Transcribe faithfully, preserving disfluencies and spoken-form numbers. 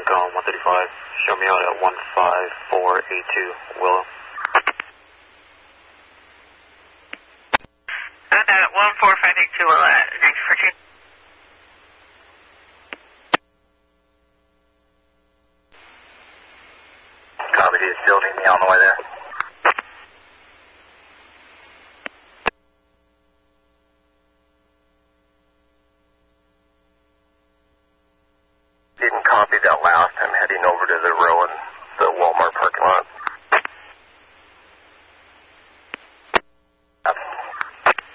Lincoln one thirty-five, show me out at one five four eight two, Willow. Uh, one four five eight two, Willow, next for two. Copy, do you still need me on the way there? Didn't copy that last. I'm heading over to the Rowan.